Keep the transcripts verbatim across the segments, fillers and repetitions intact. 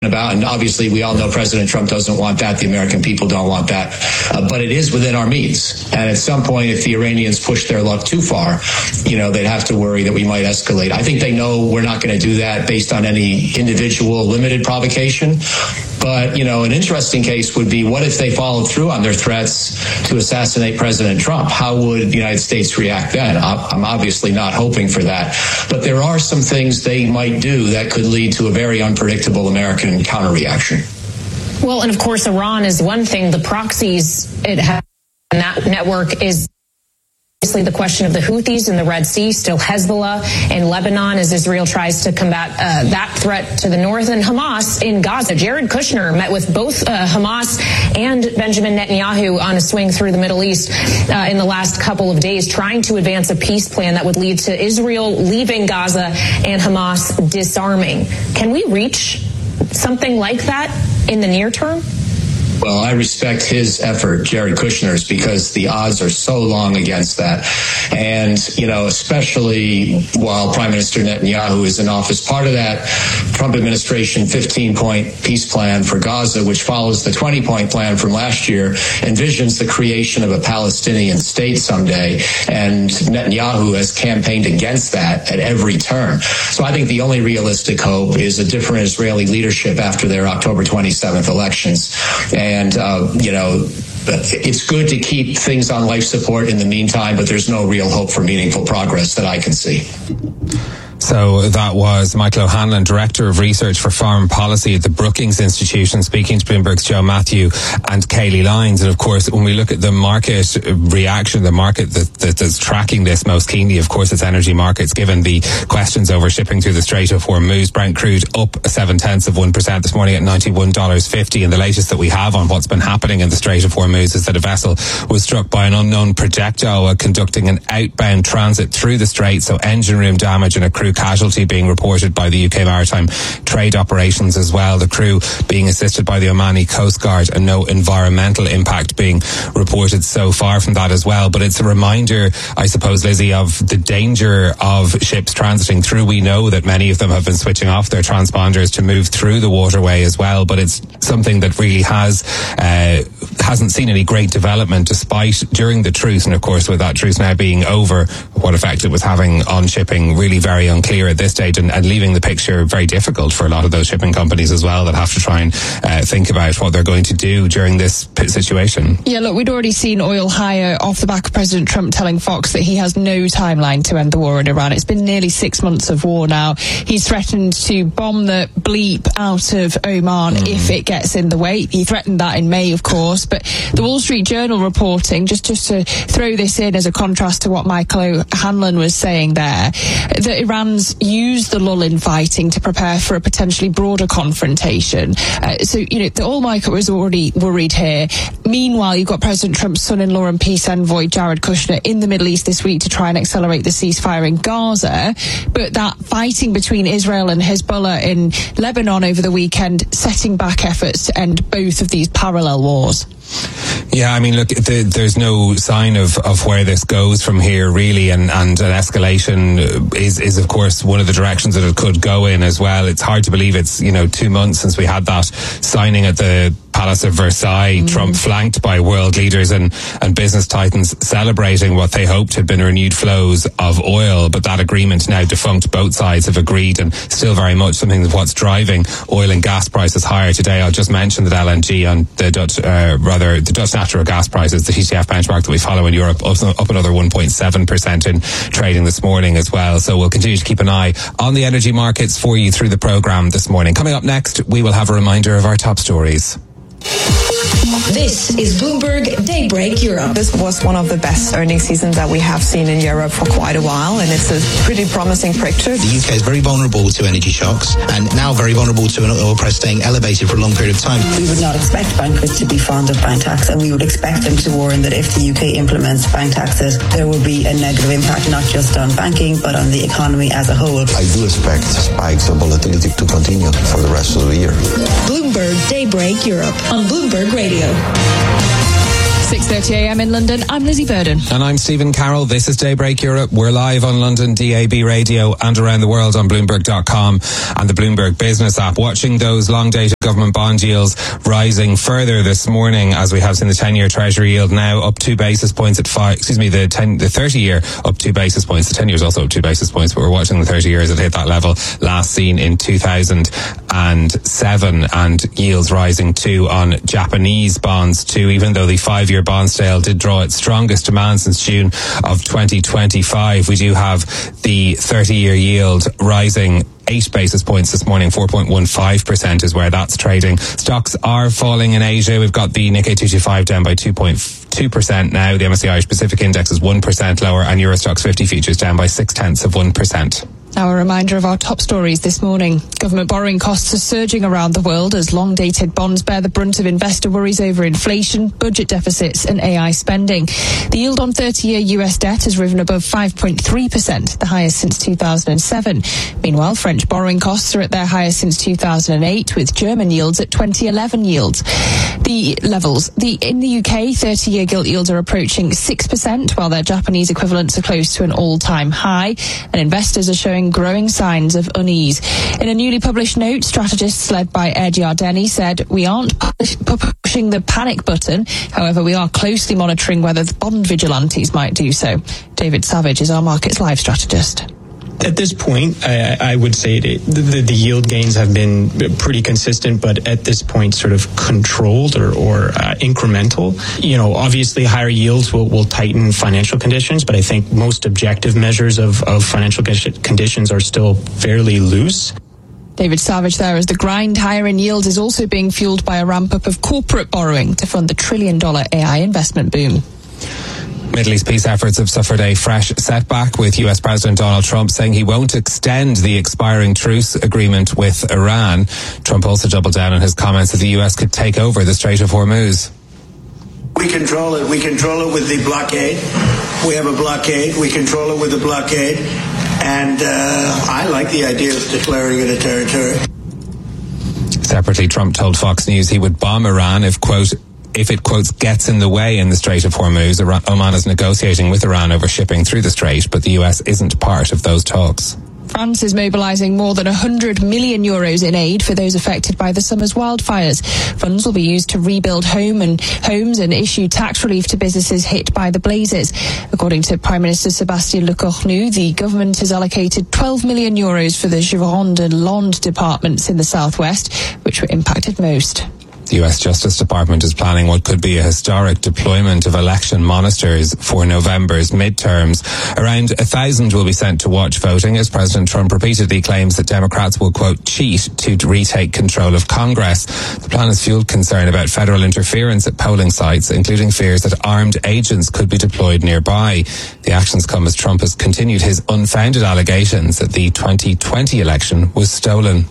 about, and obviously we all know President Trump doesn't want that. The American people don't want that. Uh, but it is within our means. And at some point, if the Iranians push their luck too far, you know, they'd have to worry that we might escalate. I think they know we're not going to do that based on any individual limited provocation. But, you know, an interesting case would be, what if they followed through on their threats to assassinate President Trump? How would the United States react then? I'm obviously not hoping for that. But there are some things they might do that could lead to a very unpredictable American counterreaction. Well, and of course, Iran is one thing. The proxies it has in that network is obviously the question of the Houthis in the Red Sea, still Hezbollah in Lebanon as Israel tries to combat uh, that threat to the north, and Hamas in Gaza. Jared Kushner met with both uh, Hamas and Benjamin Netanyahu on a swing through the Middle East uh, in the last couple of days, trying to advance a peace plan that would lead to Israel leaving Gaza and Hamas disarming. Can we reach something like that in the near term? Well, I respect his effort, Jared Kushner's, because the odds are so long against that. And, you know, especially while Prime Minister Netanyahu is in office, part of that Trump administration fifteen-point peace plan for Gaza, which follows the twenty-point plan from last year, envisions the creation of a Palestinian state someday. And Netanyahu has campaigned against that at every turn. So I think the only realistic hope is a different Israeli leadership after their October twenty-seventh elections. And, uh, you know, it's good to keep things on life support in the meantime, but there's no real hope for meaningful progress that I can see. So that was Michael O'Hanlon, Director of Research for Foreign Policy at the Brookings Institution, speaking to Bloomberg's Joe Matthew and Kayleigh Lyons. And of course, when we look at the market reaction, the market that, that, that's tracking this most keenly, of course, it's energy markets, given the questions over shipping through the Strait of Hormuz. Brent crude up seven tenths of one percent this morning at ninety-one dollars fifty. And the latest that we have on what's been happening in the Strait of Hormuz is that a vessel was struck by an unknown projectile while conducting an outbound transit through the Strait. So engine room damage and a crew casualty being reported by the U K Maritime Trade Operations as well. The crew being assisted by the Omani Coast Guard, and no environmental impact being reported so far from that as well. But it's a reminder, I suppose, Lizzie, of the danger of ships transiting through. We know that many of them have been switching off their transponders to move through the waterway as well, but it's something that really has uh, hasn't seen any great development despite during the truce, and of course with that truce now being over, what effect it was having on shipping really very unclear at this stage, and, and leaving the picture very difficult for a lot of those shipping companies as well that have to try and uh, think about what they're going to do during this situation. Yeah, look, we'd already seen oil higher off the back of President Trump telling Fox that he has no timeline to end the war in Iran. It's been nearly six months of war now. He's threatened to bomb the bleep out of Oman mm. if it gets in the way. He threatened that in May, of course, but the Wall Street Journal reporting, just, just to throw this in as a contrast to what Michael O'Hanlon was saying there, that Iran's used the lull in fighting to prepare for a potentially broader confrontation. Uh, so, you know, the oil market was already worried here. Meanwhile, you've got President Trump's son-in-law and peace envoy, Jared Kushner, in the Middle East this week to try and accelerate the ceasefire in Gaza. But that fighting between Israel and Hezbollah in Lebanon over the weekend, setting back efforts to end both of these parallel wars. Yeah, I mean, look, the, there's no sign of, of where this goes from here, really, and, and an escalation is, is, of course, one of the directions that it could go in as well. It's hard to believe it's, you know, two months since we had that signing at the Palace of Versailles, mm. Trump flanked by world leaders and, and business titans celebrating what they hoped had been renewed flows of oil. But that agreement now defunct. Both sides have agreed, and still very much something of what's driving oil and gas prices higher today. I'll just mention that L N G on the Dutch, uh, rather, the Dutch natural gas prices, the T T F benchmark that we follow in Europe, up, up another one point seven percent in trading this morning as well. So we'll continue to keep an eye on the energy markets for you through the programme this morning. Coming up next, we will have a reminder of our top stories. This is Bloomberg Daybreak Europe. This was one of the best earnings seasons that we have seen in Europe for quite a while, and it's a pretty promising picture. The U K is very vulnerable to energy shocks, and now very vulnerable to an oil price staying elevated for a long period of time. We would not expect bankers to be fond of bank tax, and we would expect them to warn that if the U K implements bank taxes, there will be a negative impact not just on banking, but on the economy as a whole. I do expect spikes of volatility to continue for the rest of the year. Bloomberg Daybreak Europe on Bloomberg Radio. six thirty a.m. in London. I'm Lizzie Burden. And I'm Stephen Carroll. This is Daybreak Europe. We're live on London D A B radio and around the world on Bloomberg dot com and the Bloomberg Business app. Watching those long dated Government bond yields rising further this morning, as we have seen the ten-year Treasury yield now up two basis points at five, excuse me, the ten, the thirty-year up two basis points. The ten-year is also up two basis points, but we're watching the thirty years that hit that level last seen in two thousand seven, and yields rising too on Japanese bonds too, even though the five-year bond sale did draw its strongest demand since June of twenty twenty-five. We do have the thirty-year yield rising eight basis points this morning. Four point one five percent is where that's trading. Stocks are falling in Asia. We've got the Nikkei two twenty-five down by two point two percent now. The M S C I Irish Pacific Index is one percent lower, and Euro Stoxx fifty futures down by six tenths of one percent. Now, a reminder of our top stories this morning. Government borrowing costs are surging around the world as long-dated bonds bear the brunt of investor worries over inflation, budget deficits and A I spending. The yield on thirty-year U S debt has risen above five point three percent, the highest since two thousand seven. Meanwhile, French borrowing costs are at their highest since two thousand eight, with German yields at twenty eleven yields. The levels. The In the U K, thirty-year gilt yields are approaching six percent, while their Japanese equivalents are close to an all-time high, and investors are showing growing signs of unease. In a newly published note, strategists led by Ed Yardeni said, "We aren't pushing the panic button. However, we are closely monitoring whether the bond vigilantes might do so." David Savage is our Markets Live strategist. At this point, I, I would say the, the, the yield gains have been pretty consistent, but at this point sort of controlled or, or uh, incremental. You know, obviously higher yields will, will tighten financial conditions, but I think most objective measures of, of financial conditions are still fairly loose. David Savage there, as the grind higher in yields is also being fueled by a ramp-up of corporate borrowing to fund the trillion-dollar A I investment boom. Middle East peace efforts have suffered a fresh setback, with U S President Donald Trump saying he won't extend the expiring truce agreement with Iran. Trump also doubled down on his comments that the U S could take over the Strait of Hormuz. We control it. We control it with the blockade. We have a blockade. We control it with the blockade. And uh, I like the idea of declaring it a territory. Separately, Trump told Fox News he would bomb Iran if, quote, if it, quotes, gets in the way in the Strait of Hormuz. Oman is negotiating with Iran over shipping through the strait, but the U S isn't part of those talks. France is mobilising more than one hundred million euros in aid for those affected by the summer's wildfires. Funds will be used to rebuild home and homes and issue tax relief to businesses hit by the blazes. According to Prime Minister Sébastien Lecornu, the government has allocated twelve million euros for the Gironde and Landes departments in the southwest, which were impacted most. The U S Justice Department is planning what could be a historic deployment of election monitors for November's midterms. Around a thousand will be sent to watch voting, as President Trump repeatedly claims that Democrats will, quote, cheat to retake control of Congress. The plan has fueled concern about federal interference at polling sites, including fears that armed agents could be deployed nearby. The actions come as Trump has continued his unfounded allegations that the twenty twenty election was stolen.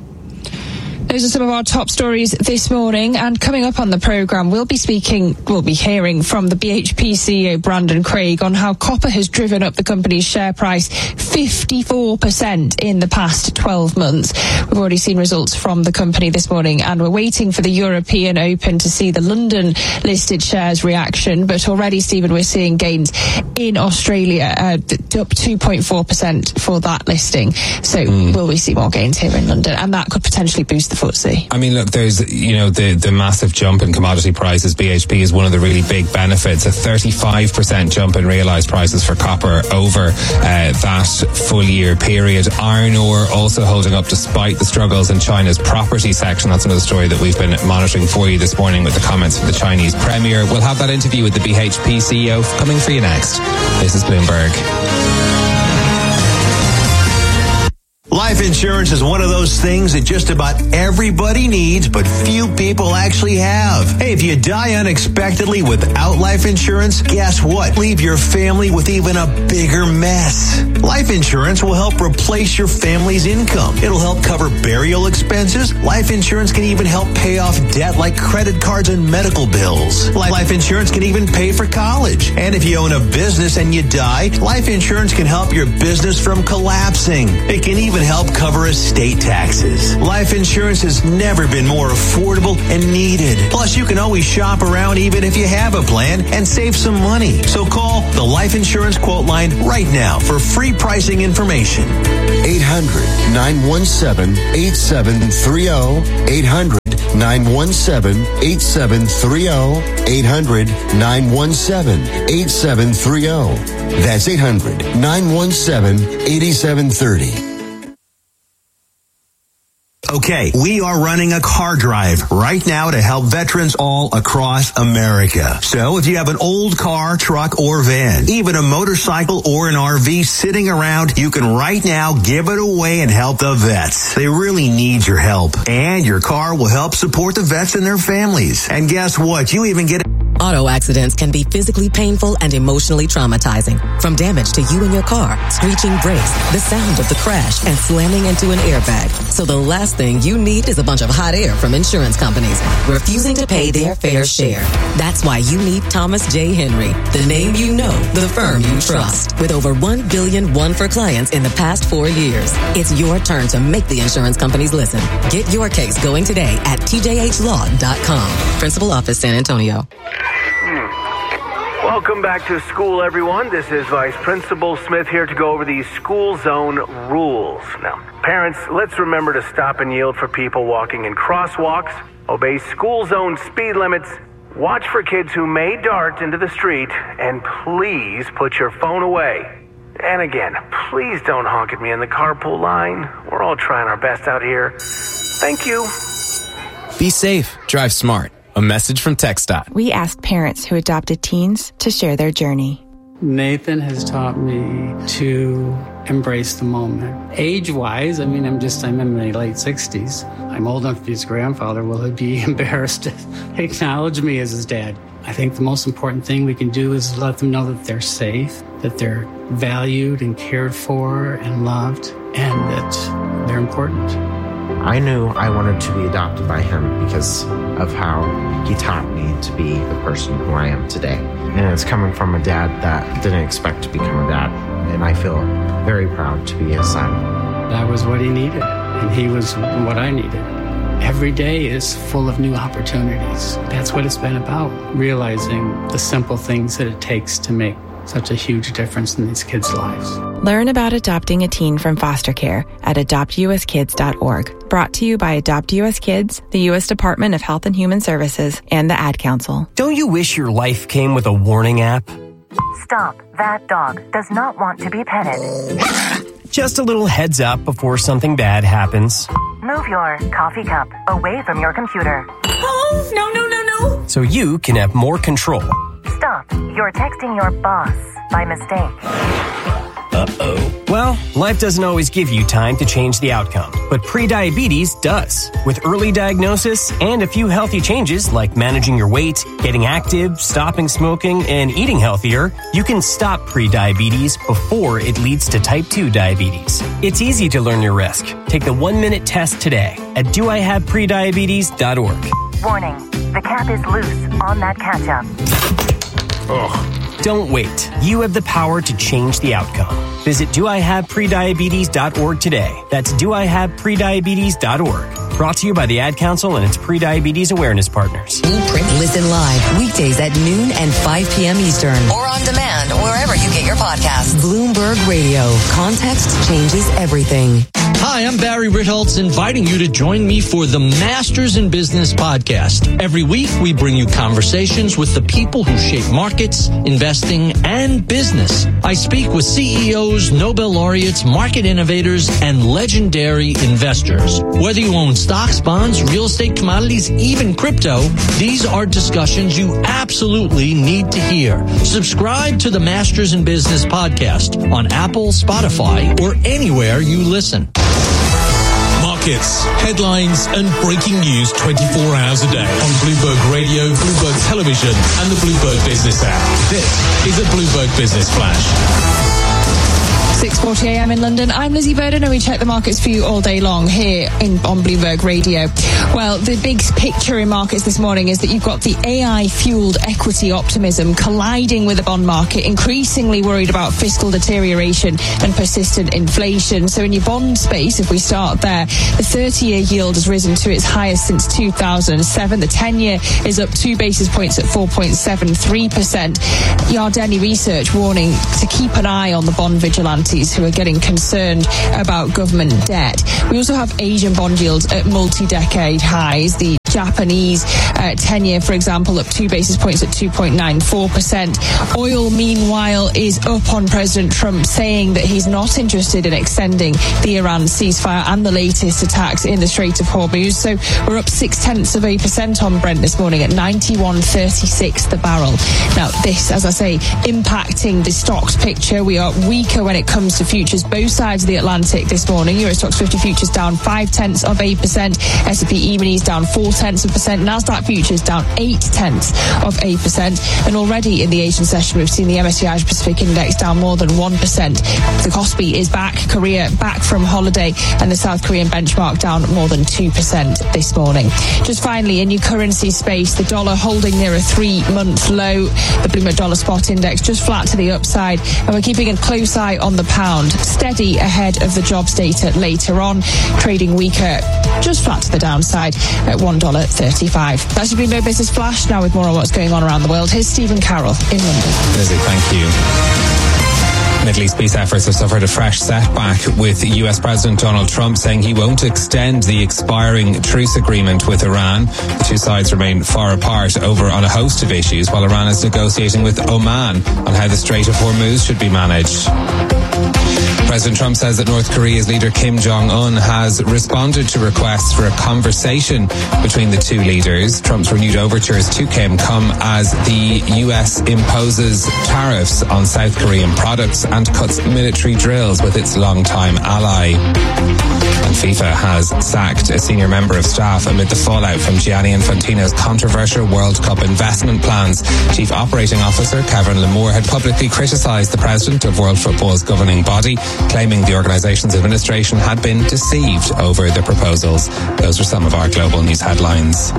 Those are some of our top stories this morning, and coming up on the programme, we'll be speaking, we'll be hearing from the B H P C E O Brandon Craig on how copper has driven up the company's share price fifty-four percent in the past twelve months. We've already seen results from the company this morning, and we're waiting for the European Open to see the London listed shares reaction, but already, Stephen, we're seeing gains in Australia, uh, up two point four percent for that listing. So mm. will we see more gains here in London? And that could potentially boost the footsie. I mean, look, there's, you know, the, the massive jump in commodity prices. B H P is one of the really big benefits. A thirty-five percent jump in realised prices for copper over uh, that full year period. Iron ore also holding up despite the struggles in China's property section. That's another story that we've been monitoring for you this morning with the comments from the Chinese Premier. We'll have that interview with the B H P C E O coming for you next. This is Bloomberg. Life insurance is one of those things that just about everybody needs, but few people actually have. Hey, if you die unexpectedly without life insurance, guess what? Leave your family with even a bigger mess. Life insurance will help replace your family's income. It'll help cover burial expenses. Life insurance can even help pay off debt like credit cards and medical bills. Life insurance can even pay for college. And if you own a business and you die, life insurance can help your business from collapsing. It can even even help cover estate taxes. Life insurance has never been more affordable and needed. Plus, you can always shop around even if you have a plan and save some money. So call the Life Insurance Quote Line right now for free pricing information. eight hundred, nine one seven, eight seven three zero. eight hundred, nine one seven, eight seven three zero. eight hundred, nine one seven, eight seven three zero. That's eight hundred, nine one seven, eight seven three zero. Okay, we are running a car drive right now to help veterans all across America. So if you have an old car, truck, or van, even a motorcycle or an R V sitting around, you can right now give it away and help the vets. They really need your help. And your car will help support the vets and their families. And guess what? You even get... Auto accidents can be physically painful and emotionally traumatizing. From damage to you and your car, screeching brakes, the sound of the crash, and slamming into an airbag. So the last thing you need is a bunch of hot air from insurance companies refusing to pay their fair share. That's why you need Thomas J. Henry, the name you know, the firm you trust. With over one billion dollars won for clients in the past four years, it's your turn to make the insurance companies listen. Get your case going today at T J H law dot com. Principal Office, San Antonio. Welcome back to school, everyone. This is Vice Principal Smith here to go over the school zone rules. Now, parents, let's remember to stop and yield for people walking in crosswalks, obey school zone speed limits, watch for kids who may dart into the street, and please put your phone away. And again, please don't honk at me in the carpool line. We're all trying our best out here. Thank you. Be safe. Drive smart. A message from TxDOT. We asked parents who adopted teens to share their journey. Nathan has taught me to embrace the moment. Age-wise, I mean, I'm just, I'm in my late sixties. I'm old enough to be his grandfather. Will he be embarrassed to acknowledge me as his dad? I think the most important thing we can do is let them know that they're safe, that they're valued and cared for and loved, and that they're important. I knew I wanted to be adopted by him because of how he taught me to be the person who I am today. And it's coming from a dad that didn't expect to become a dad. And I feel very proud to be his son. That was what he needed, and he was what I needed. Every day is full of new opportunities. That's what it's been about, realizing the simple things that it takes to make such a huge difference in these kids' lives. Learn about adopting a teen from foster care at adopt u s kids dot org. Brought to you by Adopt U S Kids, the U S Department of Health and Human Services, and the Ad Council. Don't you wish your life came with a warning app? Stop. That dog does not want to be petted. Just a little heads up before something bad happens. Move your coffee cup away from your computer. Oh, no, no, no, no. So you can have more control. Stop. You're texting your boss by mistake. Uh-oh. Well, life doesn't always give you time to change the outcome, but prediabetes does. With early diagnosis and a few healthy changes like managing your weight, getting active, stopping smoking, and eating healthier, you can stop prediabetes before it leads to type two diabetes. It's easy to learn your risk. Take the one-minute test today at do I have prediabetes dot org. Warning, the cap is loose on that ketchup. Ugh. Don't wait. You have the power to change the outcome. Visit do I have prediabetes dot org today. That's do I have prediabetes dot org. Brought to you by the Ad Council and its Prediabetes Awareness Partners. Blueprint listen live weekdays at noon and five p.m. Eastern. Or on demand wherever you get your podcasts. Bloomberg Radio. Context changes everything. Hi, I'm Barry Ritholtz, inviting you to join me for the Masters in Business podcast. Every week, we bring you conversations with the people who shape markets, investing, and business. I speak with C E Os, Nobel laureates, market innovators, and legendary investors. Whether you own stocks, bonds, real estate, commodities, even crypto, these are discussions you absolutely need to hear. Subscribe to the Masters in Business podcast on Apple, Spotify, or anywhere you listen. Markets, headlines, and breaking news twenty-four hours a day on Bloomberg Radio, Bloomberg Television, and the Bloomberg Business app. This is a Bloomberg Business Flash. six forty a m in London. I'm Lizzie Burden and we check the markets for you all day long here in, on Bloomberg Radio. Well, the big picture in markets this morning is that you've got the A I-fueled equity optimism colliding with the bond market, increasingly worried about fiscal deterioration and persistent inflation. So in your bond space, if we start there, the thirty-year yield has risen to its highest since two thousand seven. The ten-year is up two basis points at four point seven three percent. Yardeni Research warning to keep an eye on the bond vigilantes who are getting concerned about government debt. We also have Asian bond yields at multi-decade highs. The Japanese uh, ten-year, for example, up two basis points at two point nine four percent. Oil, meanwhile, is up on President Trump saying that he's not interested in extending the Iran ceasefire and the latest attacks in the Strait of Hormuz. So we're up six-tenths of a percent on Brent this morning at ninety-one thirty-six the barrel. Now, this, as I say, impacting the stocks picture. We are weaker when it comes to futures, both sides of the Atlantic this morning. Euro Stoxx fifty futures down five-tenths of a percent. S and P E-minis down four tenths of a percent. Nasdaq futures down eight tenths of a percent. And already in the Asian session, we've seen the M S C I Asia Pacific Index down more than one percent. The Kospi is back, Korea back from holiday, and the South Korean benchmark down more than two percent this morning. Just finally, in your currency space, the dollar holding near a three-month low. The Bloomberg Dollar Spot Index just flat to the upside, and we're keeping a close eye on the pound, steady ahead of the jobs data later on, trading weaker, just flat to the downside at one dollar thirty-five. That's your Bloomberg Business Flash. Now with more on what's going on around the world, here's Stephen Carroll in London. Lizzie, thank you. Middle East peace efforts have suffered a fresh setback, with U S President Donald Trump saying he won't extend the expiring truce agreement with Iran. The two sides remain far apart over on a host of issues, while Iran is negotiating with Oman on how the Strait of Hormuz should be managed. President Trump says that North Korea's leader Kim Jong-un has responded to requests for a conversation between the two leaders. Trump's renewed overtures to Kim come as the U S imposes tariffs on South Korean products and cuts military drills with its longtime ally. And FIFA has sacked a senior member of staff amid the fallout from Gianni Infantino's controversial World Cup investment plans. Chief Operating Officer Kevin Lamour had publicly criticised the president of World Football's governing body, claiming the organisation's administration had been deceived over the proposals. Those are some of our global news headlines.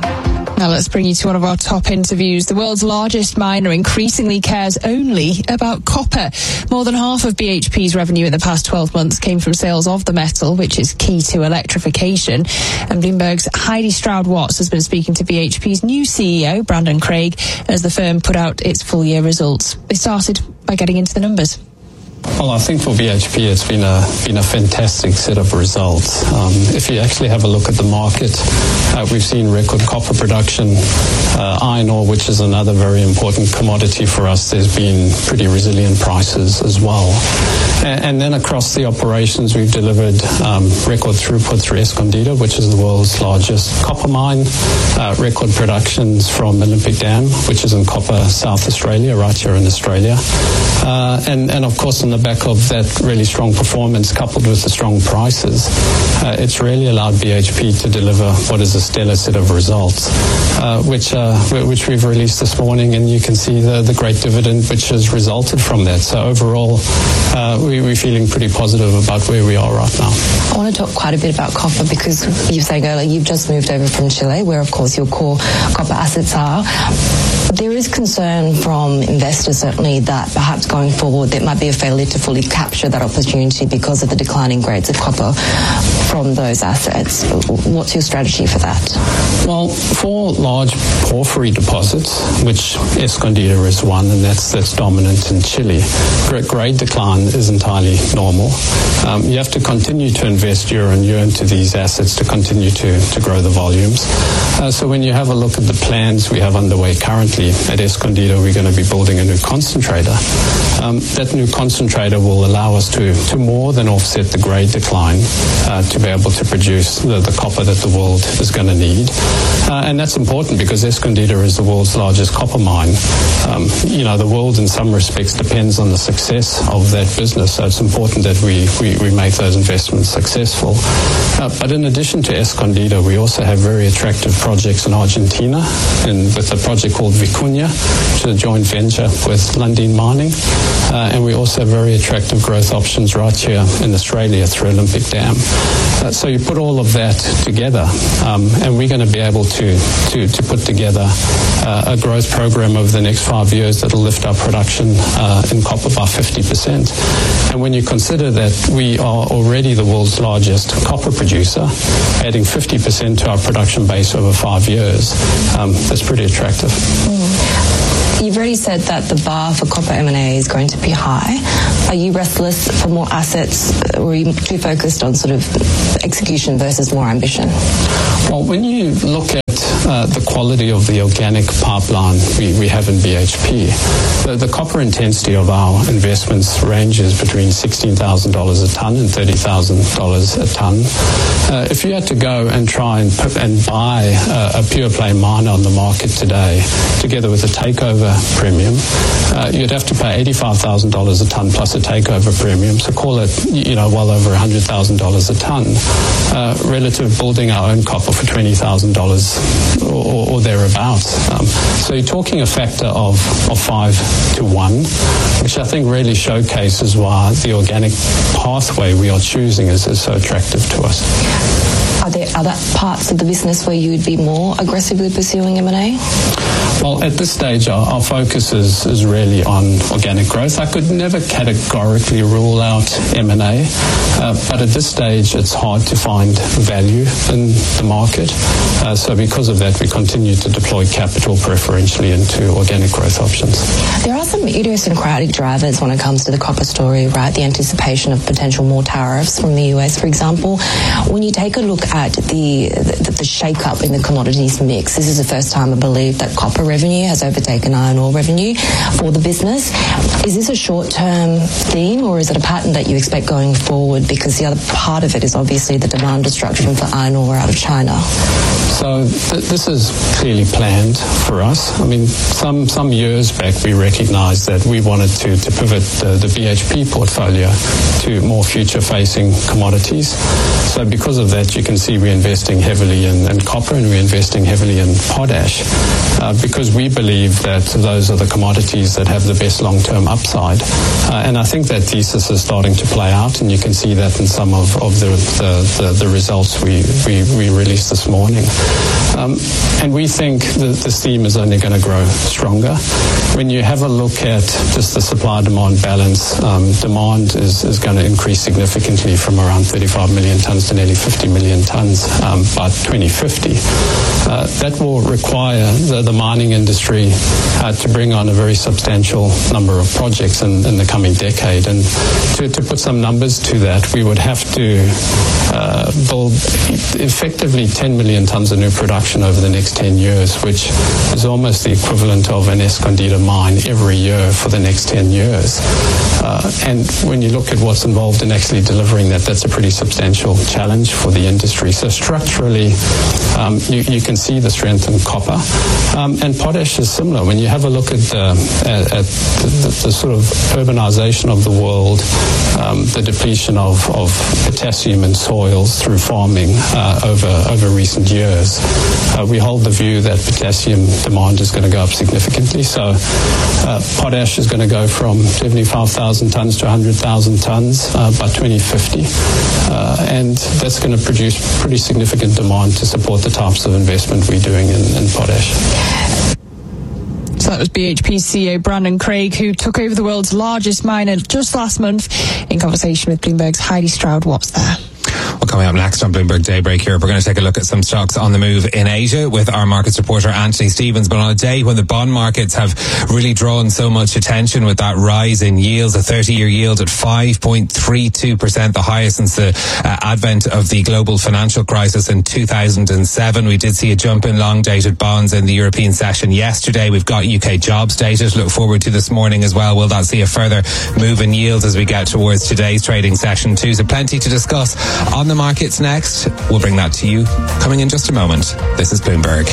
Now let's bring you to one of our top interviews. The world's largest miner increasingly cares only about copper. More than half of B H P's revenue in the past twelve months came from sales of the metal, which is key to electrification. And Bloomberg's Heidi Stroud-Watts has been speaking to B H P's new C E O, Brandon Craig, as the firm put out its full year results. They started by getting into the numbers. Well, I think for B H P it's been a been a fantastic set of results. Um, if you actually have a look at the market, uh, we've seen record copper production, uh, iron ore, which is another very important commodity for us. There's been pretty resilient prices as well. And, and then across the operations, we've delivered um, record throughput through Escondida, which is the world's largest copper mine, uh, record productions from Olympic Dam, which is in copper, South Australia, right here in Australia. Uh, and, and of course, on the back of that really strong performance coupled with the strong prices, uh, it's really allowed B H P to deliver what is a stellar set of results, uh, which uh, which we've released this morning, and you can see the, the great dividend which has resulted from that. So overall, uh, we, we're feeling pretty positive about where we are right now. I want to talk quite a bit about copper because you were saying earlier you've just moved over from Chile, where of course your core copper assets are. There is concern from investors certainly that perhaps going forward there might be a failure to fully capture that opportunity because of the declining grades of copper from those assets. What's your strategy for that? Well, for large porphyry deposits, which Escondida is one, and that's that's dominant in Chile, grade decline is entirely normal. Um, you have to continue to invest year on year into these assets to continue to, to grow the volumes. Uh, so when you have a look at the plans we have underway currently at Escondida, we're going to be building a new concentrator. Um, that new concentrator will allow us to, to more than offset the grade decline uh, to be able to produce the, the copper that the world is going to need. Uh, and that's important because Escondida is the world's largest copper mine. Um, you know, the world in some respects depends on the success of that business, so it's important that we, we, we make those investments successful. Uh, but in addition to Escondida, we also have very attractive projects projects in Argentina, and with a project called Vicuña, which is a joint venture with Lundin Mining. Uh, and we also have very attractive growth options right here in Australia through Olympic Dam. Uh, so you put all of that together, um, and we're going to be able to, to, to put together uh, a growth program over the next five years that will lift our production uh, in copper by fifty percent. And when you consider that we are already the world's largest copper producer, adding fifty percent to our production base over five years, um, that's pretty attractive. Mm. You've already said that the bar for copper M and A is going to be high. Are you restless for more assets, or are you too focused on sort of execution versus more ambition? Well, when you look at uh, the quality of the organic pipeline we, we have in B H P, the, the copper intensity of our investments ranges between sixteen thousand dollars a tonne and thirty thousand dollars a tonne. Uh, if you had to go and try and, put, and buy uh, a pure play miner on the market today, together with a takeover premium, uh, you'd have to pay eighty-five thousand dollars a tonne plus a takeover premium, so call it, you know, well over one hundred thousand dollars a tonne, uh, relative building our own copper for twenty thousand dollars or, or thereabouts. Um, so you're talking a factor of, of five to one, which I think really showcases why the organic pathway we are choosing is, is so attractive to us. Are there other parts of the business where you would be more aggressively pursuing M and A? Well, at this stage, our, our focus is, is really on organic growth. I could never categorically rule out M and A, uh, but at this stage, it's hard to find value in the market. Uh, so because of that, we continue to deploy capital preferentially into organic growth options. There are some idiosyncratic drivers when it comes to the copper story, right? The anticipation of potential more tariffs from the U S, for example. When you take a look at the, the, the shake-up in the commodities mix, this is the first time I believe that copper revenue has overtaken iron ore revenue for the business. Is this a short-term theme, or is it a pattern that you expect going forward? Because the other part of it is obviously the demand destruction for iron ore out of China. So th- this is clearly planned for us. I mean, some some years back we recognised that we wanted to, to pivot the, the B H P portfolio to more future-facing commodities. So because of that, you can see we're investing heavily in, in copper, and we're investing heavily in potash, uh, because we believe that those are the commodities that have the best long-term upside. Uh, and I think that thesis is starting to play out, and you can see that in some of, of the, the, the, the results we, we, we released this morning. Um, and we think that this theme is only going to grow stronger. When you have a look at just the supply-demand balance, um, demand is, is going to increase significantly from around thirty-five million tonnes to nearly fifty million tonnes um, by twenty fifty. Uh, that will require the, the mining industry uh, to bring on a very substantial number of projects in, in the coming decade. And to, to put some numbers to that, we would have to uh, build effectively ten million tonnes of new production over the next ten years, which is almost the equivalent of an Escondida mine every year for the next ten years. Uh, and when you look at what's involved in actually delivering that, that's a pretty substantial challenge for the industry. So structurally, um, you, you can see the strength in copper. Um, and potash is similar. When you have a look at, uh, at, at the, the, the sort of urbanization of the world, um, the depletion of, of potassium in soils through farming uh, over, over recent years, uh, we hold the view that potassium demand is going to go up significantly. So uh, potash is going to go from seventy-five thousand tonnes to one hundred thousand tonnes uh, by twenty fifty. Uh, and that's going to produce pretty significant demand to support the types of investment we're doing in, in potash. So that was B H P C E O Brandon Craig, who took over the world's largest miner just last month, in conversation with Bloomberg's Heidi Stroud-Watts there. Well, coming up next on Bloomberg Daybreak here, we're going to take a look at some stocks on the move in Asia with our markets reporter Anthony Stevens. But on a day when the bond markets have really drawn so much attention with that rise in yields, a thirty-year yield at five point three two percent, the highest since the uh, advent of the global financial crisis in two thousand seven. We did see a jump in long-dated bonds in the European session yesterday. We've got U K jobs data to look forward to this morning as well. Will that see a further move in yields as we get towards today's trading session too? So plenty to discuss on the markets next. We'll bring that to you coming in just a moment. This is Bloomberg.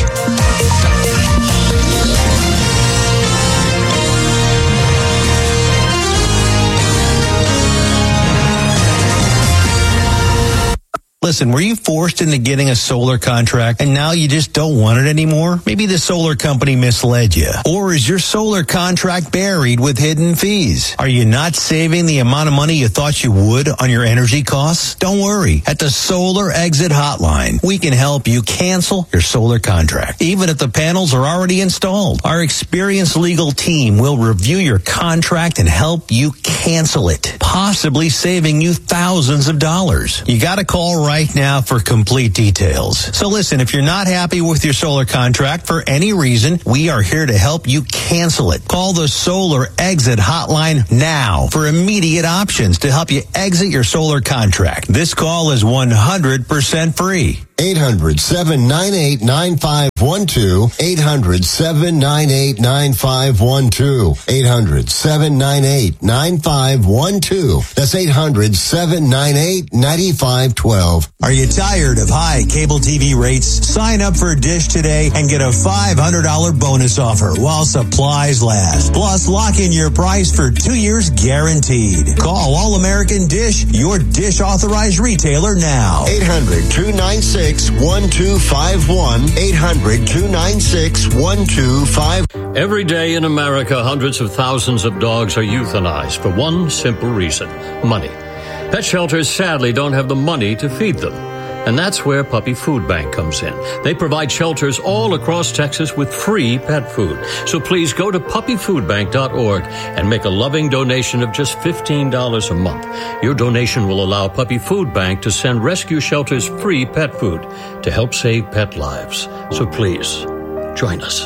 Listen, were you forced into getting a solar contract and now you just don't want it anymore? Maybe the solar company misled you. Or is your solar contract buried with hidden fees? Are you not saving the amount of money you thought you would on your energy costs? Don't worry. At the Solar Exit Hotline, we can help you cancel your solar contract, even if the panels are already installed. Our experienced legal team will review your contract and help you cancel it, possibly saving you thousands of dollars. You got to call right right now for complete details. So listen, if you're not happy with your solar contract for any reason, we are here to help you cancel it. Call the Solar Exit Hotline now for immediate options to help you exit your solar contract. This call is one hundred percent free. eight hundred, seven nine eight, nine five one two. eight hundred, seven nine eight, nine five one two. eight hundred, seven nine eight, nine five one two. That's eight hundred, seven nine eight, nine five one two. Are you tired of high cable T V rates? Sign up for Dish today and get a five hundred dollars bonus offer while supplies last. Plus, lock in your price for two years guaranteed. Call All American Dish, your Dish authorized retailer now. eight hundred, two nine six, one two five one. eight hundred, two nine six, one two five one. Every day in America, hundreds of thousands of dogs are euthanized for one simple reason: money. Pet shelters sadly don't have the money to feed them. And that's where Puppy Food Bank comes in. They provide shelters all across Texas with free pet food. So please go to puppy food bank dot org and make a loving donation of just fifteen dollars a month. Your donation will allow Puppy Food Bank to send rescue shelters free pet food to help save pet lives. So please, join us.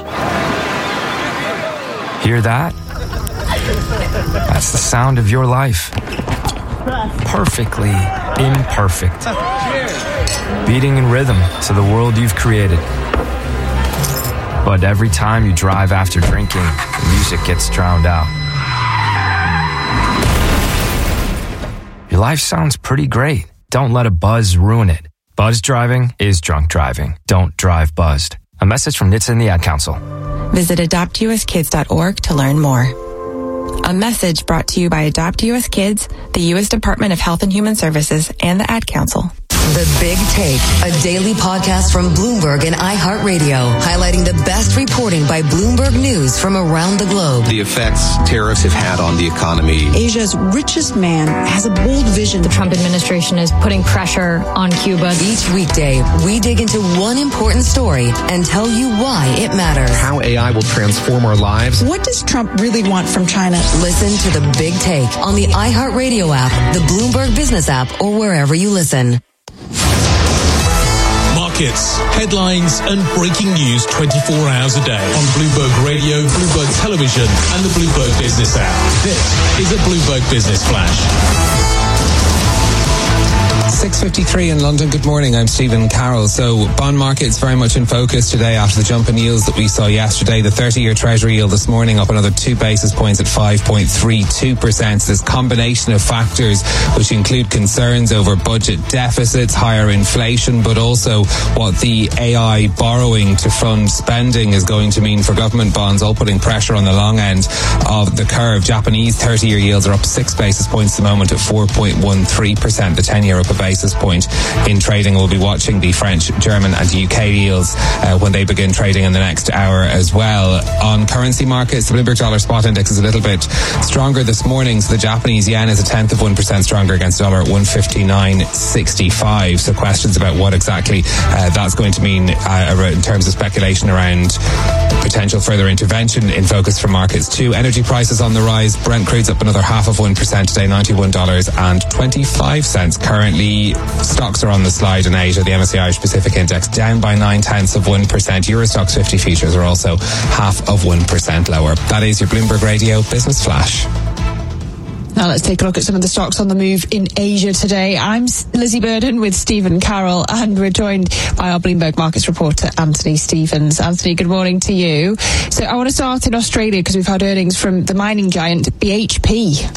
Hear that? That's the sound of your life. Perfectly imperfect. Beating in rhythm to the world you've created. But every time you drive after drinking, the music gets drowned out. Your life sounds pretty great. Don't let a buzz ruin it. Buzz driving is drunk driving. Don't drive buzzed. A message from N H T S A and the Ad Council. Visit adopt u s kids dot org to learn more. A message brought to you by Adopt U S Kids, the U S Department of Health and Human Services, and the Ad Council. The Big Take, a daily podcast from Bloomberg and iHeartRadio, highlighting the best reporting by Bloomberg News from around the globe. The effects tariffs have had on the economy. Asia's richest man has a bold vision. The Trump administration is putting pressure on Cuba. Each weekday, we dig into one important story and tell you why it matters. How A I will transform our lives. What does Trump really want from China? Listen to The Big Take on the iHeartRadio app, the Bloomberg Business app, or wherever you listen. Markets, headlines and breaking news twenty-four hours a day on Bloomberg Radio, Bloomberg Television and the Bloomberg Business app. This is a Bloomberg Business Flash. six fifty-three in London. Good morning. I'm Stephen Carroll. So bond markets very much in focus today after the jump in yields that we saw yesterday. The thirty-year Treasury yield this morning up another two basis points at five point three two percent. This combination of factors which include concerns over budget deficits, higher inflation, but also what the A I borrowing to fund spending is going to mean for government bonds, all putting pressure on the long end of the curve. Japanese thirty-year yields are up six basis points at the moment at four point one three percent. The ten-year up a basis point in trading. We'll be watching the French, German and U K yields uh, when they begin trading in the next hour as well. On currency markets, the Bloomberg Dollar Spot Index is a little bit stronger this morning. So the Japanese yen is a tenth of one percent stronger against the dollar at one fifty-nine sixty-five. So questions about what exactly uh, that's going to mean uh, in terms of speculation around potential further intervention in focus for markets too. Energy prices on the rise. Brent crude's up another half of one percent today, ninety-one dollars and twenty-five cents. Currently, stocks are on the slide in Asia. The M S C I Irish Pacific Index down by nine tenths of one percent. Eurostoxx fifty futures are also half of one percent lower. That is your Bloomberg Radio Business Flash. Now let's take a look at some of the stocks on the move in Asia today. I'm Lizzie Burden with Stephen Carroll, and we're joined by our Bloomberg Markets reporter, Anthony Stevens. Anthony, good morning to you. So I want to start in Australia because we've had earnings from the mining giant B H P.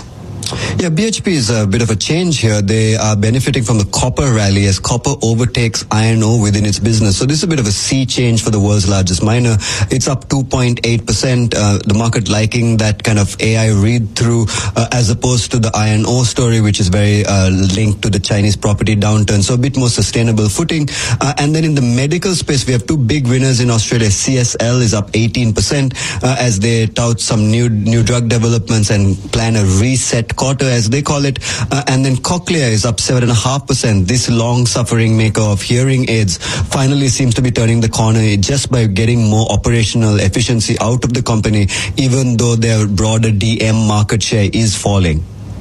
Yeah, B H P is a bit of a change here. They are benefiting from the copper rally as copper overtakes iron ore within its business. So this is a bit of a sea change for the world's largest miner. It's up two point eight percent. Uh, the market liking that kind of A I read-through uh, as opposed to the iron ore story, which is very uh, linked to the Chinese property downturn. So a bit more sustainable footing. Uh, and then in the medical space, we have two big winners in Australia. C S L is up eighteen percent uh, as they tout some new new drug developments and plan a reset quarter, as they call it. Uh, and then Cochlear is up seven point five percent. This long-suffering maker of hearing aids finally seems to be turning the corner just by getting more operational efficiency out of the company, even though their broader D M market share is falling.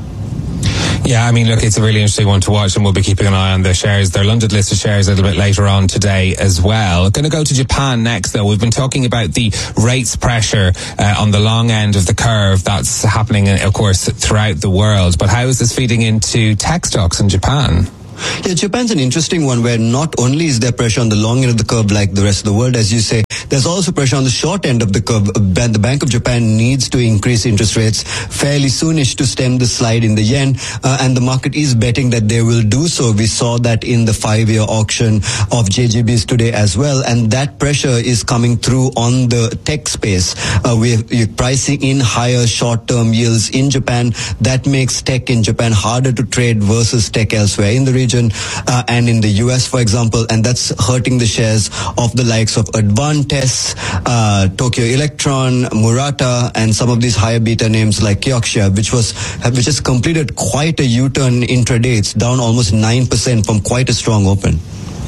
Yeah, I mean, look, it's a really interesting one to watch, and we'll be keeping an eye on the shares. Their London listed shares a little bit later on today as well. Going to go to Japan next, though. We've been talking about the rates pressure uh, on the long end of the curve that's happening, of course, throughout the world. But how is this feeding into tech stocks in Japan? Yeah, Japan's an interesting one where not only is there pressure on the long end of the curve like the rest of the world, as you say, there's also pressure on the short end of the curve. The Bank of Japan needs to increase interest rates fairly soonish to stem the slide in the yen, uh, and the market is betting that they will do so. We saw that in the five-year auction of J G Bs today as well, and that pressure is coming through on the tech space. Uh, we're, we're pricing in higher short-term yields in Japan. That makes tech in Japan harder to trade versus tech elsewhere in the region. Uh, and in the U S, for example, and that's hurting the shares of the likes of Advantes, uh, Tokyo Electron, Murata, and some of these higher beta names like Kioxia, which was which has completed quite a U-turn intraday. It's down almost nine percent from quite a strong open.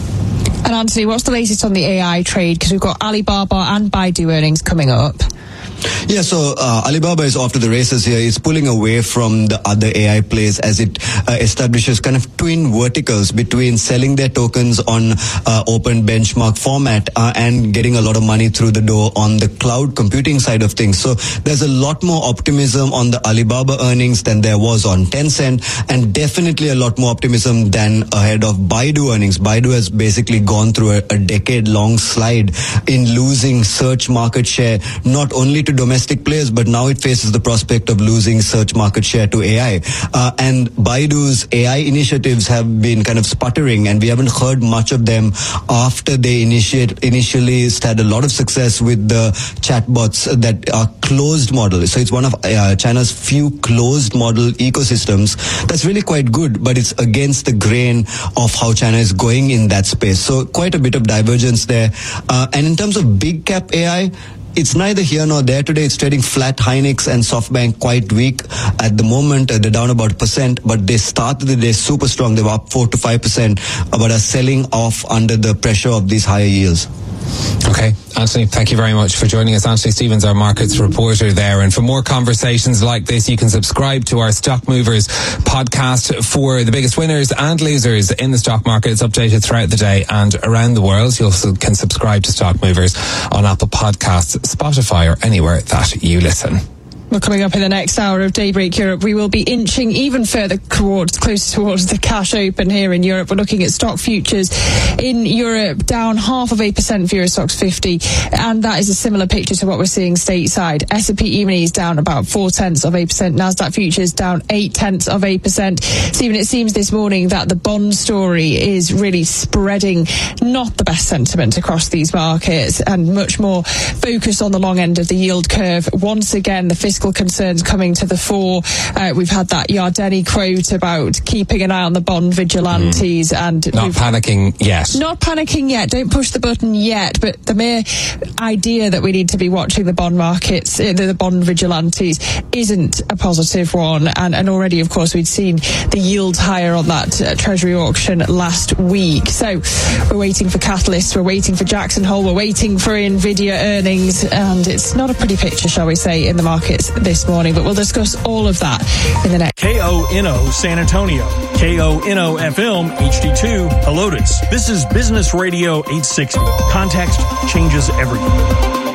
And Anthony, what's the latest on the A I trade? Because we've got Alibaba and Baidu earnings coming up. Yeah, so uh, Alibaba is off to the races here. It's pulling away from the other A I plays as it uh, establishes kind of twin verticals between selling their tokens on uh, open benchmark format uh, and getting a lot of money through the door on the cloud computing side of things. So there's a lot more optimism on the Alibaba earnings than there was on Tencent, and definitely a lot more optimism than ahead of Baidu earnings. Baidu has basically gone through a, a decade-long slide in losing search market share, not only to domestic players, but now it faces the prospect of losing search market share to A I. Uh, and Baidu's A I initiatives have been kind of sputtering, and we haven't heard much of them after they initiate initially had a lot of success with the chatbots that are closed model. So it's one of uh, China's few closed model ecosystems that's really quite good, but it's against the grain of how China is going in that space. So quite a bit of divergence there. Uh, and in terms of big cap A I, it's neither here nor there today. It's trading flat. Hynix and SoftBank quite weak at the moment. Uh, they're down about a percent, but they started the day super strong. They were up four to five percent, uh, but are selling off under the pressure of these higher yields. Okay, Anthony, thank you very much for joining us. Anthony Stevens, our markets reporter there. And for more conversations like this, you can subscribe to our Stock Movers podcast for the biggest winners and losers in the stock market. It's updated throughout the day and around the world. You also can subscribe to Stock Movers on Apple Podcasts, Spotify, or anywhere that you listen. Well, coming up in the next hour of Daybreak Europe, we will be inching even further towards, closer towards the cash open here in Europe. We're looking at stock futures in Europe down half of a percent for Euro Stoxx fifty, and that is a similar picture to what we're seeing stateside. S and P E-mini is down about four tenths of a percent. Nasdaq futures down eight tenths of a percent. Stephen, it seems this morning that the bond story is really spreading not the best sentiment across these markets, and much more focus on the long end of the yield curve. Once again, the fiscal concerns coming to the fore. Uh, we've had that Yardeni quote about keeping an eye on the bond vigilantes mm. and not panicking yet. Not panicking yet. Don't push the button yet. But the mere idea that we need to be watching the bond markets, uh, the bond vigilantes, isn't a positive one. And, and already, of course, we'd seen the yield higher on that uh, Treasury auction last week. So we're waiting for catalysts. We're waiting for Jackson Hole. We're waiting for Nvidia earnings, and it's not a pretty picture, shall we say, in the markets this morning, but we'll discuss all of that in the next. K O N O San Antonio, K O N O F M H D two Helotes. This is Business Radio eight sixty. Context changes everything.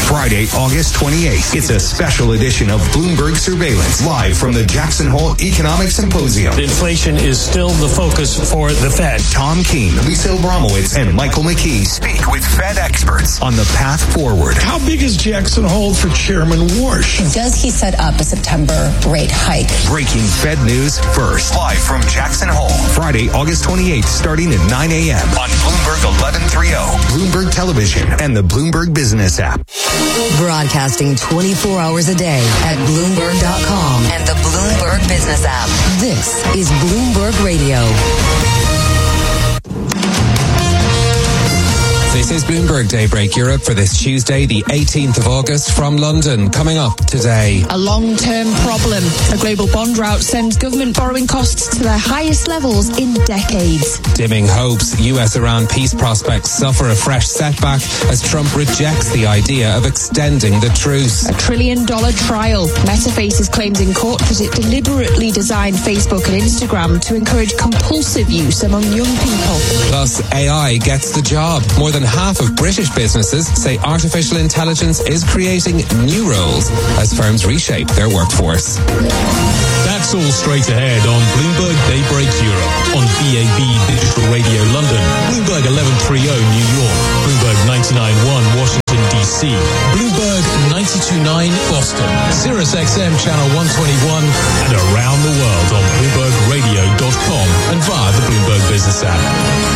Friday, August twenty-eighth. It's a special edition of Bloomberg Surveillance, live from the Jackson Hole Economic Symposium. Inflation is still the focus for the Fed. Tom Keene, Lisa Abramowitz, and Michael McKee speak with Fed experts on the path forward. How big is Jackson Hole for Chairman Warsh? Does he set up a September rate hike? Breaking Fed news first, live from Jackson Hole. Friday, August twenty-eighth, starting at nine a.m. on Bloomberg eleven thirty, Bloomberg Television, and the Bloomberg Business app. Broadcasting twenty-four hours a day at Bloomberg dot com and the Bloomberg Business app. This is Bloomberg Radio. This is Bloomberg Daybreak Europe for this Tuesday, the eighteenth of August, from London. Coming up today. A long-term problem. A global bond rout sends government borrowing costs to their highest levels in decades. Dimming hopes. U S-Iran peace prospects suffer a fresh setback as Trump rejects the idea of extending the truce. A trillion-dollar trial. Meta faces claims in court that it deliberately designed Facebook and Instagram to encourage compulsive use among young people. Plus, A I gets the job. More than half of British businesses say artificial intelligence is creating new roles as firms reshape their workforce. That's all straight ahead on Bloomberg Daybreak Europe on B A B Digital Radio London, Bloomberg eleven thirty New York, Bloomberg ninety-nine point one Washington D C, Bloomberg ninety-two point nine Boston, Sirius X M Channel one twenty-one, and around the world on Bloomberg Radio dot com and via the Bloomberg Business app.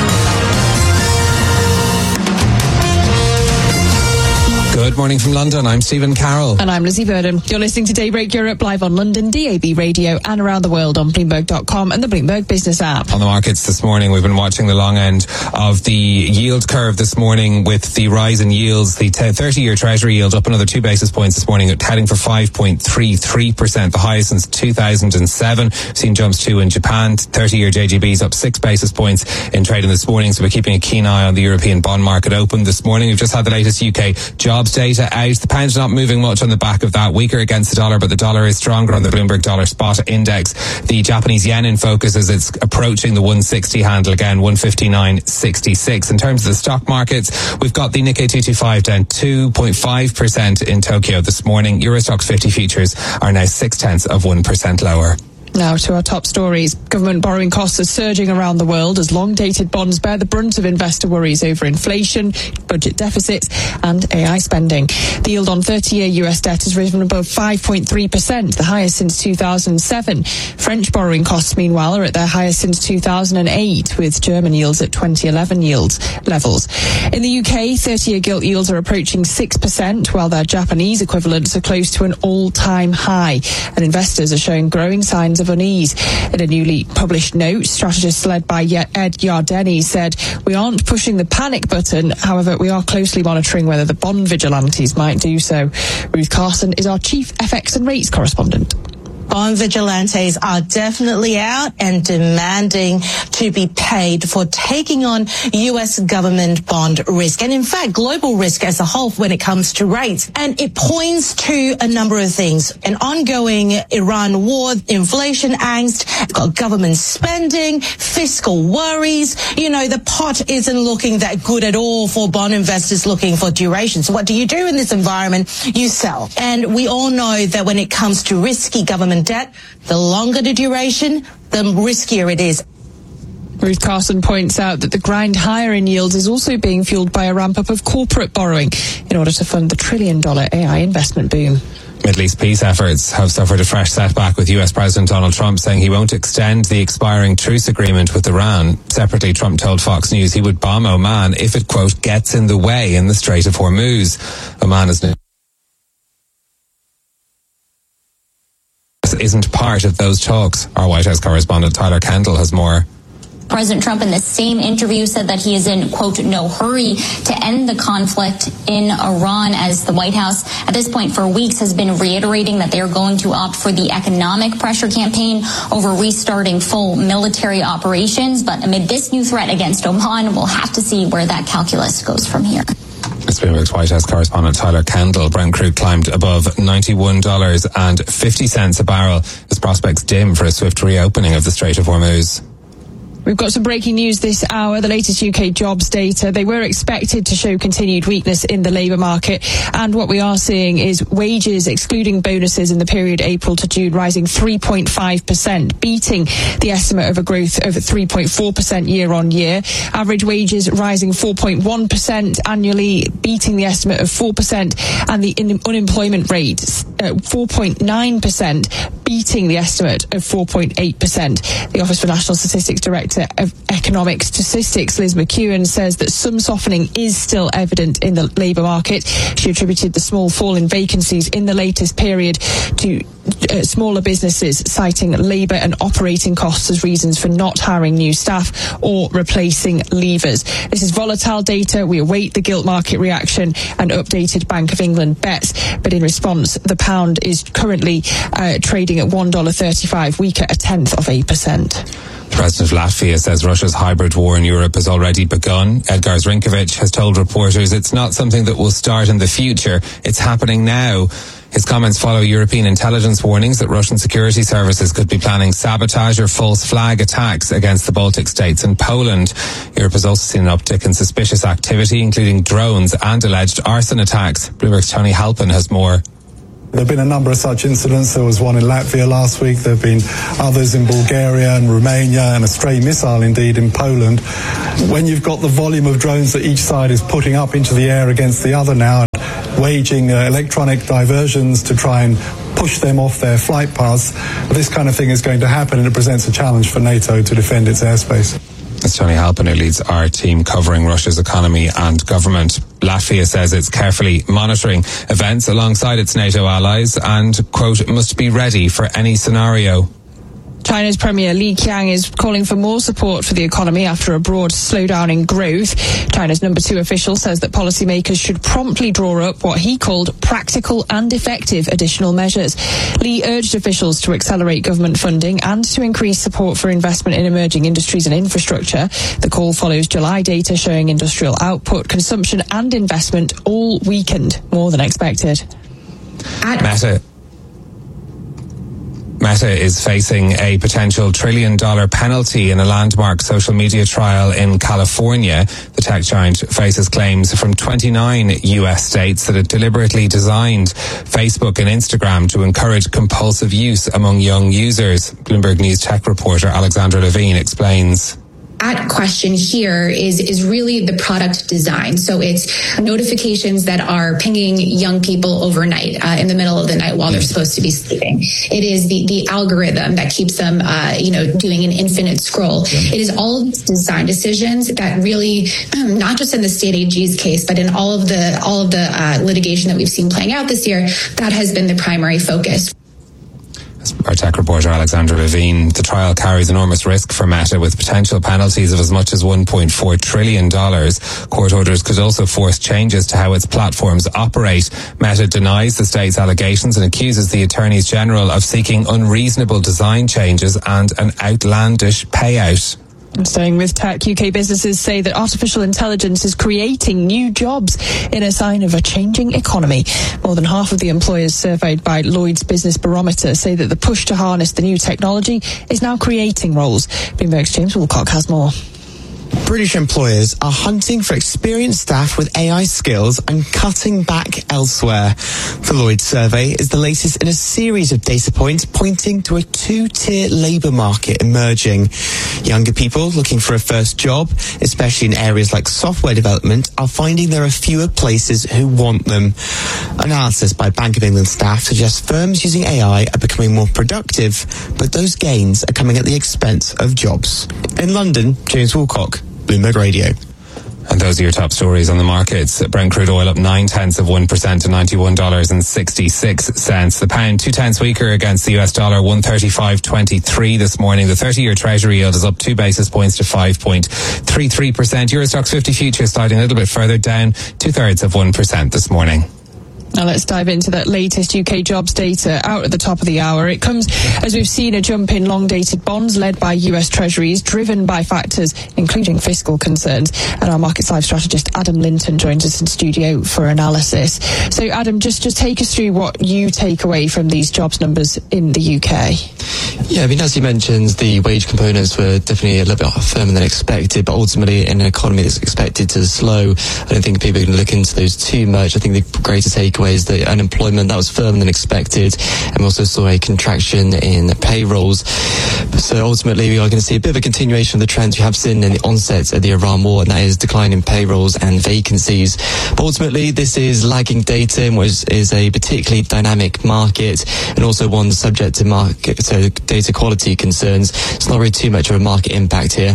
Good morning from London. I'm Stephen Carroll. And I'm Lizzie Burdham. You're listening to Daybreak Europe live on London, D A B Radio, and around the world on Bloomberg dot com and the Bloomberg Business app. On the markets this morning, we've been watching the long end of the yield curve this morning with the rise in yields. The thirty-year Treasury yield up another two basis points this morning, heading for five point three three percent, the highest since two thousand seven. We've seen jumps too in Japan. thirty-year J G B's up six basis points in trading this morning, so we're keeping a keen eye on the European bond market open this morning. We've just had the latest U K jobs data out. The pound's not moving much on the back of that, weaker against the dollar, but the dollar is stronger on the Bloomberg Dollar Spot Index. The Japanese yen in focus as it's approaching the one sixty handle again, one fifty-nine sixty-six. In terms of the stock markets, we've got the Nikkei two twenty-five down two point five percent in Tokyo this morning. Euro Stoxx fifty futures are now six tenths of one percent lower. Now to our top stories. Government borrowing costs are surging around the world as long-dated bonds bear the brunt of investor worries over inflation, budget deficits and A I spending. The yield on thirty-year U S debt has risen above five point three percent, the highest since two thousand seven. French borrowing costs, meanwhile, are at their highest since two thousand eight, with German yields at twenty eleven yields levels. In the U K, thirty-year gilt yields are approaching six percent, while their Japanese equivalents are close to an all-time high. And investors are showing growing signs of unease. In a newly published note, strategists led by Ed Yardeni said, "We aren't pushing the panic button. However, we are closely monitoring whether the bond vigilantes might do so." Ruth Carson is our chief F X and rates correspondent. Bond vigilantes are definitely out and demanding to be paid for taking on U S government bond risk. And in fact, global risk as a whole when it comes to rates. And it points to a number of things. An ongoing Iran war, inflation angst, got government spending, fiscal worries. You know, the pot isn't looking that good at all for bond investors looking for duration. So what do you do in this environment? You sell. And we all know that when it comes to risky government debt, the longer the duration, the riskier it is. Ruth Carson points out that the grind higher in yields is also being fueled by a ramp-up of corporate borrowing in order to fund the trillion-dollar A I investment boom. Middle East peace efforts have suffered a fresh setback, with U S President Donald Trump saying he won't extend the expiring truce agreement with Iran. Separately, Trump told Fox News he would bomb Oman if it, quote, gets in the way in the Strait of Hormuz. Oman is isn't part of those talks. Our White House correspondent Tyler Kendall has more. President Trump in the same interview said that he is in, quote, no hurry to end the conflict in Iran, as the White House at this point for weeks has been reiterating that they are going to opt for the economic pressure campaign over restarting full military operations. But amid this new threat against Oman, we'll have to see where that calculus goes from here. It's Bloomberg's White House correspondent Tyler Kendall. Brent crude climbed above ninety-one dollars and fifty cents a barrel as prospects dim for a swift reopening of the Strait of Hormuz. We've got some breaking news this hour. The latest U K jobs data. They were expected to show continued weakness in the labour market. And what we are seeing is wages, excluding bonuses in the period April to June, rising three point five percent, beating the estimate of a growth of three point four percent year on year. Average wages rising four point one percent annually, beating the estimate of four percent. And the in- unemployment rate, uh, four point nine percent, beating the estimate of four point eight percent. The Office for National Statistics Director of Economic Statistics, Liz McEwen, says that some softening is still evident in the labour market. She attributed the small fall in vacancies in the latest period to uh, smaller businesses citing labour and operating costs as reasons for not hiring new staff or replacing leavers. This is volatile data. We await the gilt market reaction and updated Bank of England bets. But in response, the pound is currently uh, trading at one dollar thirty-five, weaker a tenth of a percent. The President of Latvia says Russia's hybrid war in Europe has already begun. Edgars Rinkovic has told reporters it's not something that will start in the future. It's happening now. His comments follow European intelligence warnings that Russian security services could be planning sabotage or false flag attacks against the Baltic states and Poland. Europe has also seen an uptick in suspicious activity, including drones and alleged arson attacks. Bloomberg's Tony Halpin has more. There have been a number of such incidents. There was one in Latvia last week. There have been others in Bulgaria and Romania, and a stray missile indeed in Poland. When you've got the volume of drones that each side is putting up into the air against the other now, and waging uh, electronic diversions to try and push them off their flight paths, this kind of thing is going to happen, and it presents a challenge for NATO to defend its airspace. It's Tony Halpin who leads our team covering Russia's economy and government. Latvia says it's carefully monitoring events alongside its NATO allies and, quote, must be ready for any scenario. China's Premier Li Qiang is calling for more support for the economy after a broad slowdown in growth. China's number two official says that policymakers should promptly draw up what he called practical and effective additional measures. Li urged officials to accelerate government funding and to increase support for investment in emerging industries and infrastructure. The call follows July data showing industrial output, consumption and investment all weakened more than expected. At Meta Meta is facing a potential trillion dollar penalty in a landmark social media trial in California. The tech giant faces claims from twenty-nine U S states that it deliberately designed Facebook and Instagram to encourage compulsive use among young users. Bloomberg News tech reporter Alexandra Levine explains. At question here is is really the product design. So it's notifications that are pinging young people overnight uh, in the middle of the night while they're supposed to be sleeping. It is the the algorithm that keeps them, uh, you know, doing an infinite scroll. It is all of these design decisions that really, um, not just in the state A G's case, but in all of the all of the uh, litigation that we've seen playing out this year, that has been the primary focus. Our tech reporter Alexandra Levine. The trial carries enormous risk for Meta with potential penalties of as much as one point four trillion dollars. Court orders could also force changes to how its platforms operate. Meta denies the state's allegations and accuses the attorneys general of seeking unreasonable design changes and an outlandish payout. Staying with tech, U K businesses say that artificial intelligence is creating new jobs in a sign of a changing economy. More than half of the employers surveyed by Lloyd's Business Barometer say that the push to harness the new technology is now creating roles. Bloomberg's James Woolcock has more. British employers are hunting for experienced staff with A I skills and cutting back elsewhere. The Lloyd's survey is the latest in a series of data points pointing to a two-tier labour market emerging. Younger people looking for a first job, especially in areas like software development, are finding there are fewer places who want them. Analysis by Bank of England staff suggests firms using A I are becoming more productive, but those gains are coming at the expense of jobs. In London, James Woolcock, Bloomberg Radio. And those are your top stories on the markets. Brent crude oil up nine tenths of one percent to ninety-one dollars and sixty-six cents. The pound two tenths weaker against the U S dollar, one thirty-five twenty-three this morning. The thirty-year Treasury yield is up two basis points to five point three three percent. Eurostoxx fifty futures sliding a little bit further down, two thirds of one percent this morning. Now let's dive into that latest U K jobs data out at the top of the hour. It comes as we've seen a jump in long-dated bonds led by U S Treasuries, driven by factors including fiscal concerns. And our Markets Live strategist Adam Linton joins us in studio for analysis. So Adam, just, just take us through what you take away from these jobs numbers in the U K. Yeah, I mean, as you mentioned, the wage components were definitely a little bit firmer than expected, but ultimately in an economy that's expected to slow, I don't think people are going to look into those too much. I think the greater takeaway is that unemployment, that was firmer than expected, and we also saw a contraction in payrolls. So ultimately we are going to see a bit of a continuation of the trends we have seen in the onset of the Iran war, and that is decline in payrolls and vacancies. But ultimately this is lagging data in what is, is a particularly dynamic market, and also one subject to market to data quality concerns. It's not really too much of a market impact here.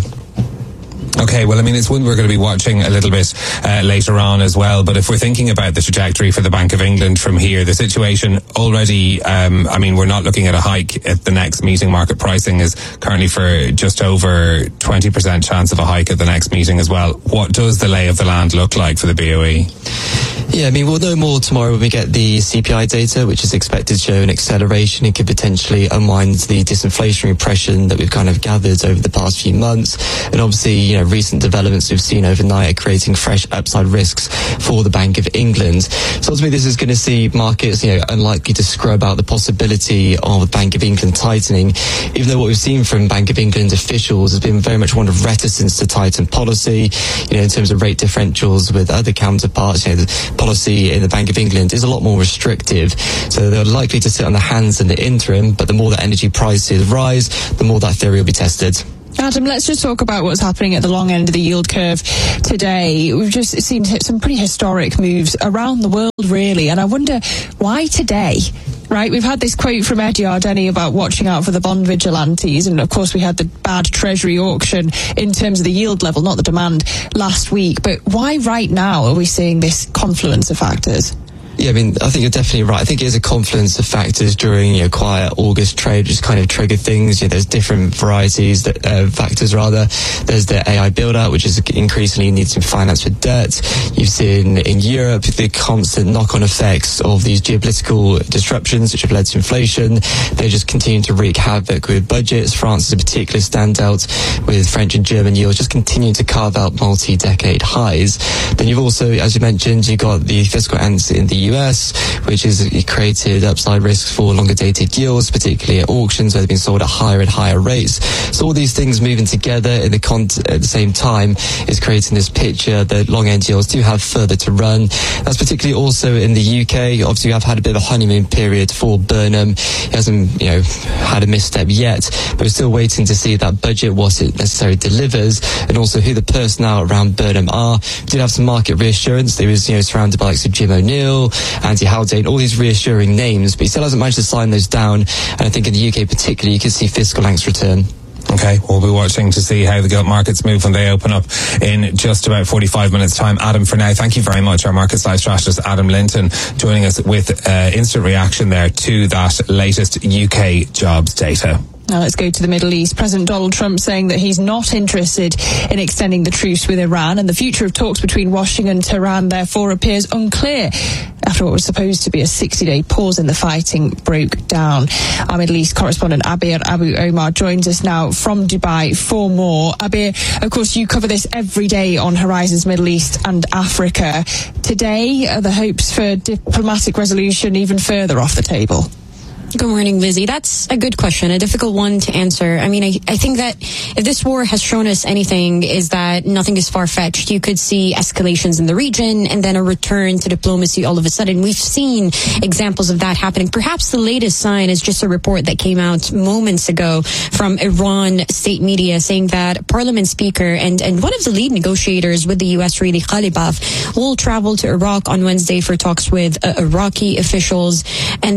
Okay, well, I mean, it's one we're going to be watching a little bit uh, later on as well. But if we're thinking about the trajectory for the Bank of England from here, the situation already, um, I mean, we're not looking at a hike at the next meeting. Market pricing is currently for just over twenty percent chance of a hike at the next meeting as well. What does the lay of the land look like for the B O E? Yeah, I mean, we'll know more tomorrow when we get the C P I data, which is expected to show an acceleration. It could potentially unwind the disinflationary pressure that we've kind of gathered over the past few months. And obviously, you know, recent developments we've seen overnight are creating fresh upside risks for the Bank of England. So ultimately, this is going to see markets, you know, unlikely to scrub out the possibility of the Bank of England tightening, even though what we've seen from Bank of England officials has been very much one of reticence to tighten policy, you know, in terms of rate differentials with other counterparts. You know, the policy in the Bank of England is a lot more restrictive, so they're likely to sit on their hands in the interim, but the more that energy prices rise, the more that theory will be tested. Adam, let's just talk about what's happening at the long end of the yield curve today. We've just seen some pretty historic moves around the world, really, and I wonder why today? Right, we've had this quote from Ed Yardeni about watching out for the bond vigilantes, and of course we had the bad Treasury auction in terms of the yield level, not the demand, last week. But why right now are we seeing this confluence of factors? Yeah, I mean, I think you're definitely right. I think it is a confluence of factors during, you know, quiet August trade, just kind of trigger things. You know, there's different varieties, that uh, factors rather. There's the A I build-out, which is increasingly needs to be financed with debt. You've seen in Europe the constant knock-on effects of these geopolitical disruptions, which have led to inflation. They just continue to wreak havoc with budgets. France is a particular standout, with French and German yields just continuing to carve out multi-decade highs. Then you've also, as you mentioned, you've got the fiscal ends in the U S, which has created upside risks for longer dated yields, particularly at auctions where they've been sold at higher and higher rates. So all these things moving together in the con- at the same time is creating this picture that long end yields do have further to run. That's particularly also in the U K. Obviously, we have had a bit of a honeymoon period for Burnham. He hasn't, you know, had a misstep yet, but we're still waiting to see that budget, what it necessarily delivers, and also who the personnel around Burnham are. We did have some market reassurance. They was, you know, surrounded by like Jim O'Neill, Andy Haldane, all these reassuring names, but he still hasn't managed to sign those down. And I think in the U K particularly, you can see fiscal angst return. Okay, we'll be watching to see how the gilt markets move when they open up in just about forty-five minutes' time. Adam, for now, thank you very much. Our Markets Live strategist, Adam Linton, joining us with uh, instant reaction there to that latest U K jobs data. Now let's go to the Middle East. President Donald Trump saying that he's not interested in extending the truce with Iran, and the future of talks between Washington and Tehran therefore appears unclear after what was supposed to be a sixty-day pause in the fighting broke down. Our Middle East correspondent Abir Abu Omar joins us now from Dubai for more. Abir, of course, you cover this every day on Horizons Middle East and Africa. Today, are the hopes for diplomatic resolution even further off the table? Good morning, Lizzie. That's a good question, a difficult one to answer. I mean, I, I think that if this war has shown us anything, is that nothing is far-fetched. You could see escalations in the region and then a return to diplomacy all of a sudden. We've seen examples of that happening. Perhaps the latest sign is just a report that came out moments ago from Iran state media saying that Parliament Speaker and, and one of the lead negotiators with the U S, really, Ghalibaf, will travel to Iraq on Wednesday for talks with uh, Iraqi officials. And the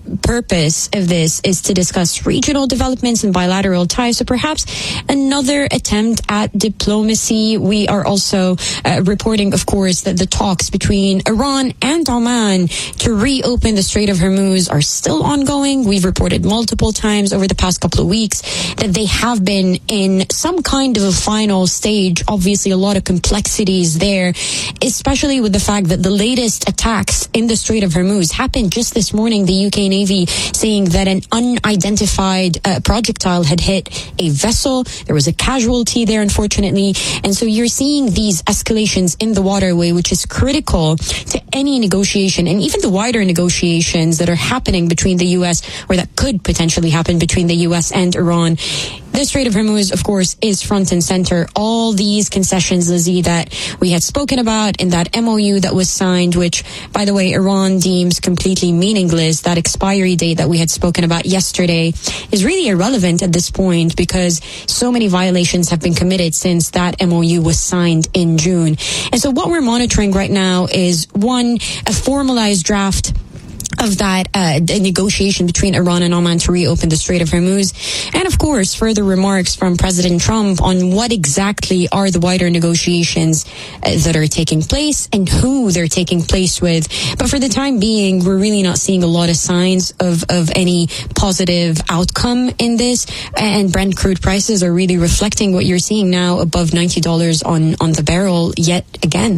purpose of this is to discuss regional developments and bilateral ties. So perhaps another attempt at diplomacy. We are also uh, reporting, of course, that the talks between Iran and Oman to reopen the Strait of Hormuz are still ongoing. We've reported multiple times over the past couple of weeks that they have been in some kind of a final stage. Obviously, a lot of complexities there, especially with the fact that the latest attacks in the Strait of Hormuz happened just this morning. The U K Navy saying that an unidentified uh, projectile had hit a vessel. There was a casualty there, unfortunately. And so you're seeing these escalations in the waterway, which is critical to any negotiation and even the wider negotiations that are happening between the U S or that could potentially happen between the U S and Iran. The Strait of Hormuz, of course, is front and center. All these concessions, Lizzie, that we had spoken about in that M O U that was signed, which, by the way, Iran deems completely meaningless. That expiry date that we had spoken about yesterday is really irrelevant at this point because so many violations have been committed since that M O U was signed in June. And so what we're monitoring right now is, one, a formalized draft of that uh, negotiation between Iran and Oman to reopen the Strait of Hormuz. And of course, further remarks from President Trump on what exactly are the wider negotiations uh, that are taking place and who they're taking place with. But for the time being, we're really not seeing a lot of signs of, of any positive outcome in this. And Brent crude prices are really reflecting what you're seeing now, above ninety dollars on, on the barrel yet again.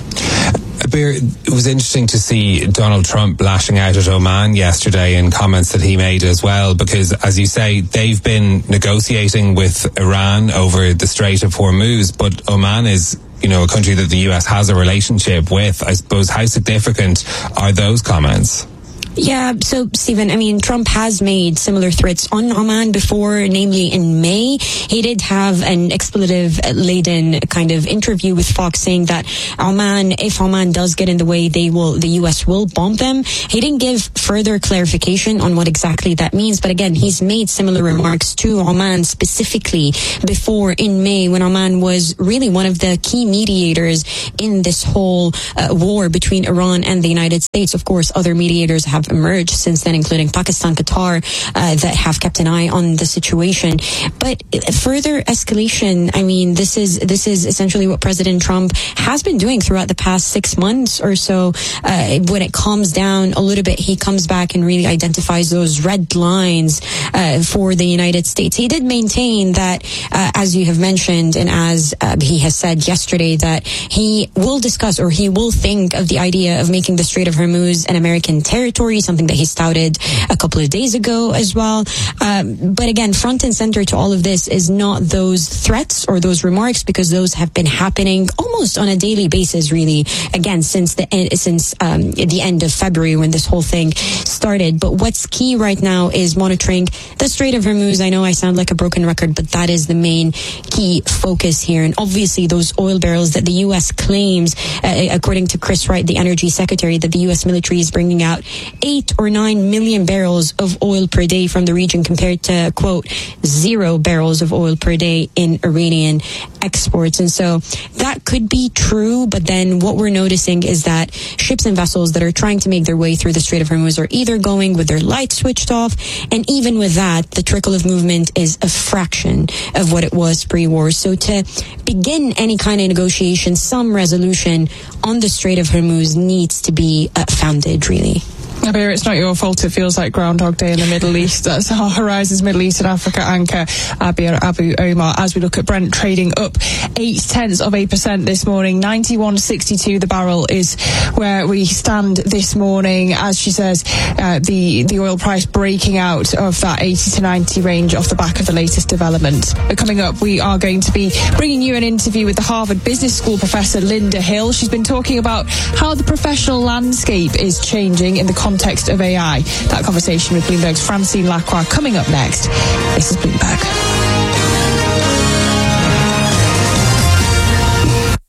Abir, it was interesting to see Donald Trump lashing out at Oman yesterday in comments that he made as well, because, as you say, they've been negotiating with Iran over the Strait of Hormuz, but Oman is, you know, a country that the U S has a relationship with. I suppose, how significant are those comments? Yeah, so, Stephen, I mean, Trump has made similar threats on Oman before, namely in May. He did have an expletive-laden kind of interview with Fox saying that Oman, if Oman does get in the way, they will, the U S will bomb them. He didn't give further clarification on what exactly that means, but again, he's made similar remarks to Oman specifically before in May, when Oman was really one of the key mediators in this whole uh, war between Iran and the United States. Of course, other mediators have emerged since then, including Pakistan, Qatar, uh, that have kept an eye on the situation. But further escalation, I mean, this is this is essentially what President Trump has been doing throughout the past six months or so. Uh, when it calms down a little bit, he comes back and really identifies those red lines uh, for the United States. He did maintain that, uh, as you have mentioned, and as uh, he has said yesterday, that he will discuss or he will think of the idea of making the Strait of Hormuz an American territory, something that he touted a couple of days ago as well. Um, but again, front and center to all of this is not those threats or those remarks, because those have been happening almost on a daily basis, really, again, since the end, since um, the end of February when this whole thing started. But what's key right now is monitoring the Strait of Hormuz. I know I sound like a broken record, but that is the main key focus here. And obviously those oil barrels that the U S claims, uh, according to Chris Wright, the Energy Secretary, that the U S military is bringing out eight or nine million barrels of oil per day from the region, compared to, quote, zero barrels of oil per day in Iranian exports. And so that could be true, but then what we're noticing is that ships and vessels that are trying to make their way through the Strait of Hormuz are either going with their lights switched off, and even with that, the trickle of movement is a fraction of what it was pre-war. So to begin any kind of negotiation, some resolution on the Strait of Hormuz needs to be uh, founded, really. Abir, it's not your fault it feels like Groundhog Day in the Middle East. That's our Horizons Middle East and Africa anchor, Abir Abu Omar, as we look at Brent trading up eight tenths of a percent this morning. ninety-one sixty-two the barrel is where we stand this morning. As she says, uh, the, the oil price breaking out of that eighty to ninety range off the back of the latest development. But coming up, we are going to be bringing you an interview with the Harvard Business School professor Linda Hill. She's been talking about how the professional landscape is changing in the context of A I. That conversation with Bloomberg's Francine Lacroix coming up next. This is Bloomberg.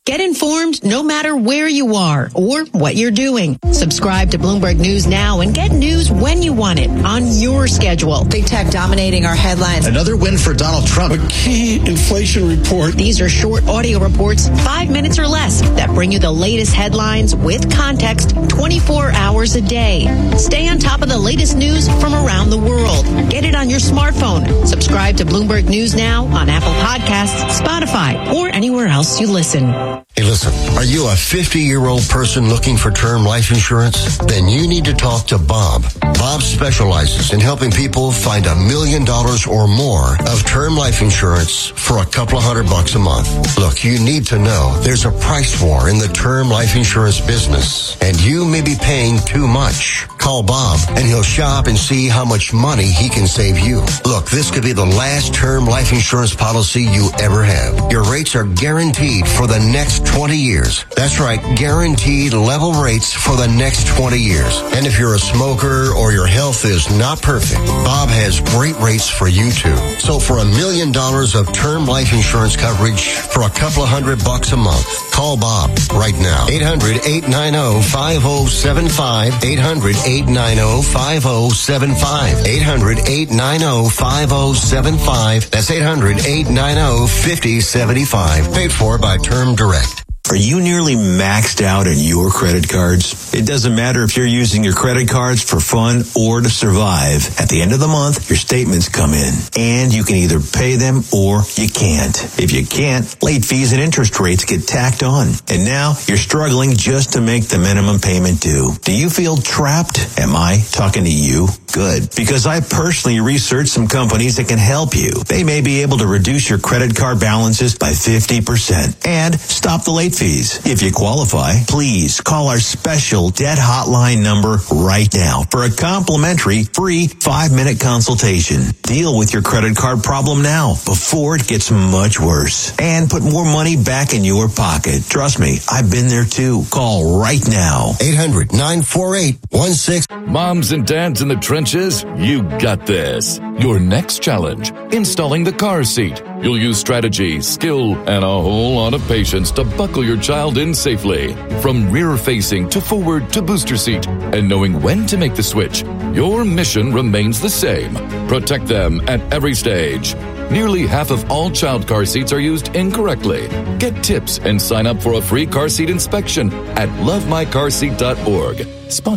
Get informed no matter where you are or what you're doing. Subscribe to Bloomberg News now and get news when you want it on your schedule. Big tech dominating our headlines. Another win for Donald Trump. A key inflation report. These are short audio reports, five minutes or less, that bring you the latest headlines with context twenty-four hours a day. Stay on top of the latest news from around the world. Get it on your smartphone. Subscribe to Bloomberg News now on Apple Podcasts, Spotify, or anywhere else you listen. Hey, listen, are you a fifty-year-old person looking for term life insurance? Then you need to talk to Bob. Bob specializes in helping people find a million dollars or more of term life insurance for a couple of hundred bucks a month. Look, you need to know there's a price war in the term life insurance business, and you may be paying too much. Call Bob, and he'll shop and see how much money he can save you. Look, this could be the last term life insurance policy you ever have. Your rates are guaranteed for the next twenty years. That's right, guaranteed level rates for the next twenty years. And if you're a smoker or your health is not perfect, Bob has great rates for you too. So for a million dollars of term life insurance coverage for a couple of hundred bucks a month, call Bob right now. eight hundred, eight nine zero, five zero seven five. eight hundred, eight nine zero, five zero seven five. eight hundred, eight nine zero, five zero seven five. That's eight hundred, eight nine zero, five zero seven five. Paid for by Term Direct. Are you nearly maxed out on your credit cards? It doesn't matter if you're using your credit cards for fun or to survive. At the end of the month, your statements come in, and you can either pay them or you can't. If you can't, late fees and interest rates get tacked on. And now you're struggling just to make the minimum payment due. Do you feel trapped? Am I talking to you? Good. Because I personally researched some companies that can help you. They may be able to reduce your credit card balances by fifty percent and stop the late fees. If you qualify, please call our special debt hotline number right now for a complimentary free five-minute consultation. Deal with your credit card problem now before it gets much worse and put more money back in your pocket. Trust me, I've been there too. Call right now. eight hundred, nine four eight, one six. Moms and dads in the trenches, you got this. Your next challenge, installing the car seat. You'll use strategy, skill, and a whole lot of patience to buckle your child in safely. From rear-facing to forward to booster seat. And knowing when to make the switch, your mission remains the same. Protect them at every stage. Nearly half of all child car seats are used incorrectly. Get tips and sign up for a free car seat inspection at love my car seat dot org. Sponsored